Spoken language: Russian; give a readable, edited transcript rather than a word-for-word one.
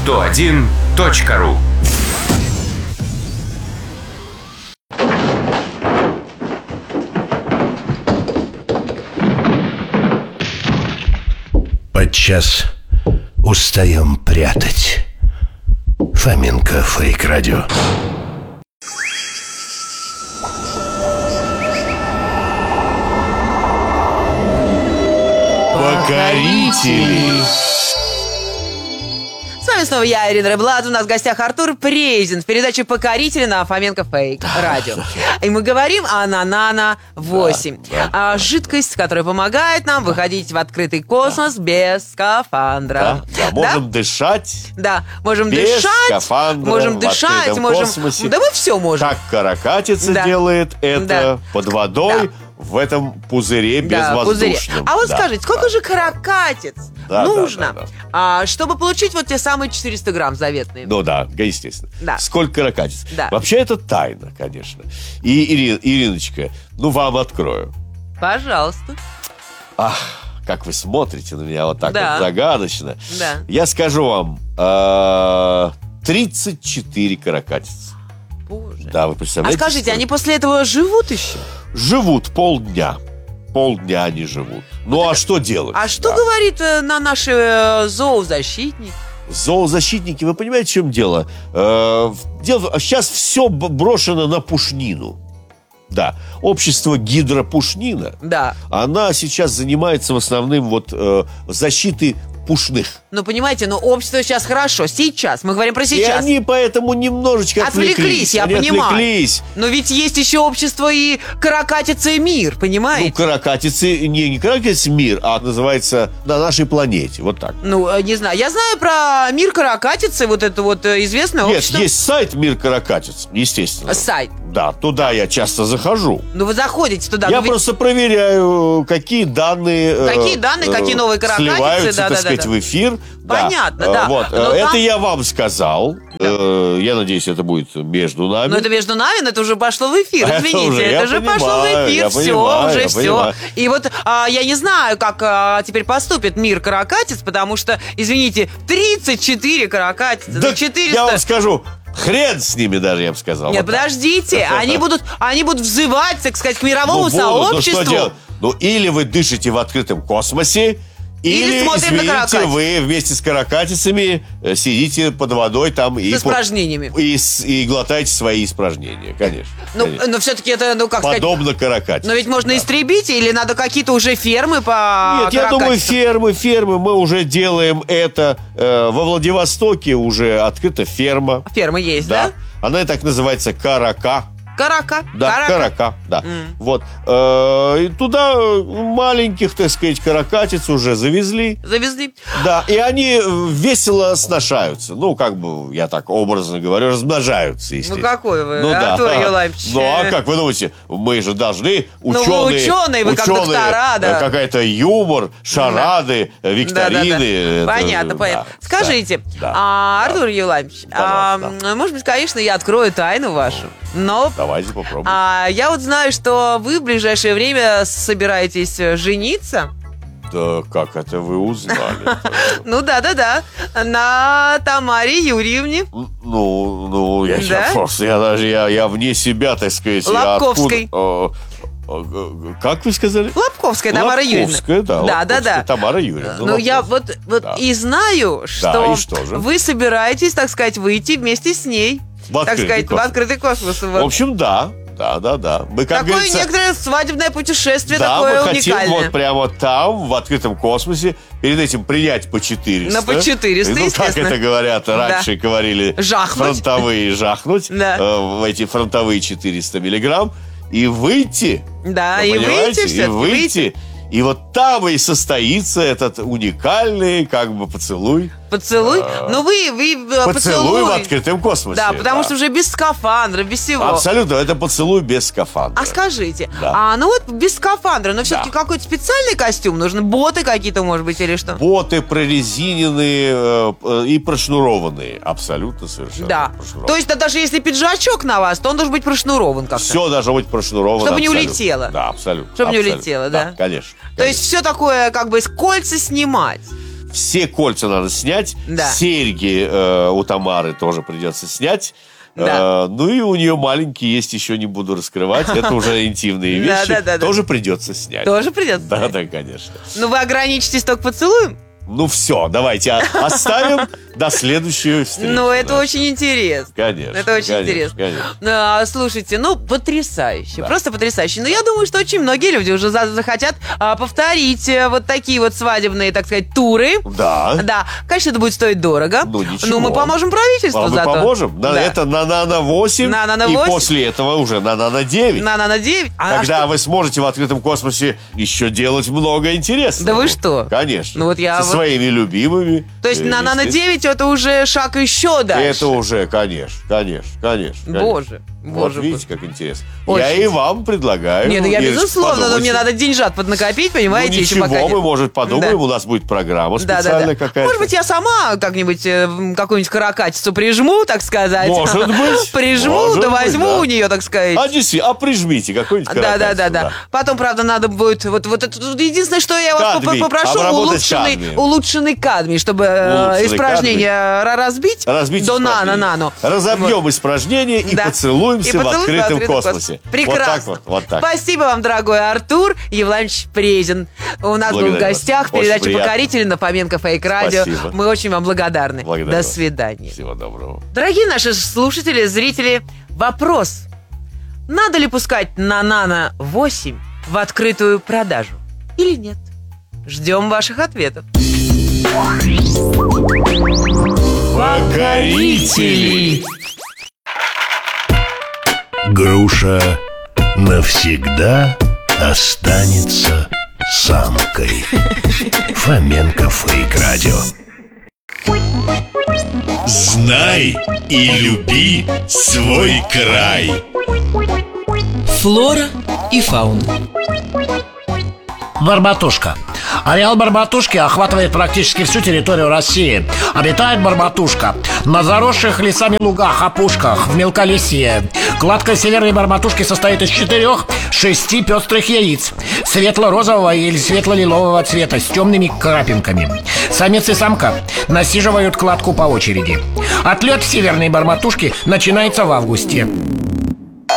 101.ру. Подчас устаем прятать. Фоменко Фейк Радио. Покорители. С вами снова я, Ирина Рыбладзе. У нас в гостях Артур Презин в передаче «Покорители» на Фоменко Фейк Радио. И мы говорим о Нано-8. Жидкость, которая помогает нам выходить в открытый космос без скафандра. Можем дышать. Да, можем без дышать. Скафандра, можем дышать, можем. Космосе. Да мы все можем. Как каракатица делает это под водой. В этом пузыре безвоздушном. А вот скажите, сколько же каракатиц нужно, чтобы получить вот те самые 400 грамм заветные? Ну да, естественно. Да. Сколько каракатиц? Да. Вообще это тайна, конечно. И, Ириночка, вам открою. Пожалуйста. Ах, как вы смотрите на меня вот так вот загадочно. Да. Я скажу вам, 34 каракатицы. Боже. Да, вы представляете? А скажите, они после этого живут еще? Живут полдня. Полдня они живут. Ну, а что делать? А что говорит на наши зоозащитники? Зоозащитники, вы понимаете, в чем дело? Сейчас все брошено на пушнину. Да, общество гидропушнина. Да. Она сейчас занимается в основном защитой пушных. Ну, понимаете, общество сейчас хорошо. Сейчас. Мы говорим про сейчас. И они поэтому немножечко отвлеклись. Я понимаю. Отвлеклись. Но ведь есть еще общество и каракатица и мир, понимаете? Ну, каракатицы, не каракатица мир, а называется на нашей планете. Вот так. Ну, не знаю. Я знаю про мир каракатицы, вот это вот известное общество. Нет, есть сайт «Мир каракатиц», естественно. Сайт? Да, туда я часто захожу. Ну, вы заходите туда. Я просто проверяю, какие данные... какие новые каракатицы. Сливаются, так сказать, в эфир. Понятно, да. Вот. Это я вам сказал. Я надеюсь, это будет между нами. Но это между нами, но это уже пошло в эфир. Извините, это уже пошло в эфир. Все. Понимаю. И вот я не знаю, как теперь поступит мир каракатиц, потому что, извините, 34 каракатицы. Да 400... я вам скажу, хрен с ними даже, я бы сказал. Нет, подождите, они будут взывать, так сказать, к мировому сообществу. Ну, что делать? Ну, или вы дышите в открытом космосе, или извините, вы вместе с каракатицами сидите под водой там с испражнениями. И глотаете свои испражнения, конечно. Но все-таки это, как сказать... Подобно каракатицам. Но ведь можно истребить, или надо какие-то уже фермы по Нет, я думаю, фермы. Мы уже делаем это. Во Владивостоке уже открыта ферма. Ферма есть, да? Она так называется Карака. Карака. Да, Карака, да. Вот. И туда маленьких, так сказать, каракатиц уже завезли. Да, и они весело сношаются. Ну, как бы, я так образно говорю, размножаются, естественно. Ну, какой вы, Артур Юлаевич. Ну, а как вы думаете, мы же должны, ученые, вы как доктора, да. Какая-то юмор, шарады, викторины. Да. Понятно. Скажите, Артур Юлаевич, может быть, конечно, я открою тайну вашу, но... Давайте попробуем. Я вот знаю, что вы в ближайшее время собираетесь жениться. Да как это вы узнали? Ну да. На Тамаре Юрьевне. Ну, я сейчас просто, я вне себя, так сказать. Лобковской. Как вы сказали? Лобковская Тамара Юрьевна. Да. Тамара Юрьевна. Ну, я вот и знаю, что вы собираетесь, так сказать, выйти вместе с ней. В открытый космос. В общем, да. Мы, как такое говорится, некоторое свадебное путешествие, да, такое мы уникальное. хотим вот прямо там, в открытом космосе, перед этим принять по 400. По 400, ну, естественно. как это говорят, раньше говорили, фронтовые жахнуть, в эти фронтовые 400 миллиграмм, и выйти. Да, и выйти. И вот там и состоится этот уникальный, как бы, поцелуй. Поцелуй? Ну, вы поцелуй в открытом космосе. Да, потому что уже без скафандра, без всего. Абсолютно, это поцелуй без скафандра. А скажите, без скафандра, но все-таки какой-то специальный костюм нужен? Боты какие-то, может быть, или что? Боты прорезиненные и прошнурованные. Абсолютно совершенно. Да. То есть, даже если пиджачок на вас, то он должен быть прошнурован как-то. Все должно быть прошнуровано. Чтобы не улетело. Да, абсолютно. Чтобы не улетело, да? Конечно. То есть, все такое, как бы, с кольца снимать. все кольца надо снять, серьги у Тамары тоже придется снять. Ну и у нее маленькие есть, еще не буду раскрывать. Это уже интимные вещи. Тоже придется снять. Тоже придется? Да, конечно. Ну вы ограничитесь только поцелуем? Ну все, давайте оставим до следующей встречи. Ну, это очень интересно. Конечно. Это очень интересно. Слушайте, потрясающе. Просто потрясающе. Но я думаю, что очень многие люди уже захотят повторить вот такие вот свадебные, так сказать, туры. Да. Конечно, это будет стоить дорого. Ну, ничего. Но мы поможем правительству зато. Мы поможем. Это на Нано-8. И после этого уже на Нано-9. На Нано-9. Когда вы сможете в открытом космосе еще делать много интересного. Да вы что? Конечно. Ну, вот я своими любимыми. То есть на Нано-9 это уже шаг еще дальше. Это уже, конечно. Боже. Вот видите, как интересно. Очень. Я и вам предлагаю. Нет, я безусловно, но мне надо деньжат поднакопить, понимаете? Ничего, мы, может, подумаем, у нас будет программа специальная какая-то. Может быть, я сама как-нибудь какую-нибудь каракатицу прижму, так сказать. Может быть. Прижму, возьму у нее, так сказать. Действительно, прижмите какую-нибудь каракатицу. Да. Потом, правда, надо будет... Вот единственное, что я вас попрошу, улучшенный кадмий, чтобы испражнения разбить до нано. Разобьем испражнения и поцелуемся в открытом космосе. Прекрасно. Вот так. Спасибо вам, дорогой Артур Евланович Презин. У нас был в гостях передача «Покорители» на Фоменко Фейк Радио. Мы очень вам благодарны. До свидания. Всего доброго. Дорогие наши слушатели, зрители, вопрос. Надо ли пускать на Нано-8 в открытую продажу или нет? Ждем ваших ответов. Покорители. Груша навсегда останется самкой. Фоменко Фейк Радио. Знай и люби свой край. Флора и фауна. Барбатушка. Ареал барбатушки охватывает практически всю территорию России. Обитает барбатушка на заросших лесами лугах, опушках, в мелколесье. Кладка северной барбатушки состоит из 4-6 пестрых яиц светло-розового или светло-лилового цвета с темными крапинками. Самец и самка насиживают кладку по очереди. Отлет северной барбатушки начинается в августе.